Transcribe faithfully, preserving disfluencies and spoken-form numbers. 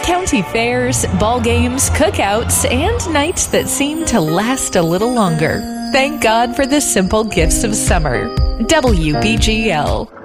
County fairs, ball games, cookouts, and nights that seem to last a little longer. Thank God for the simple gifts of summer. W B G L.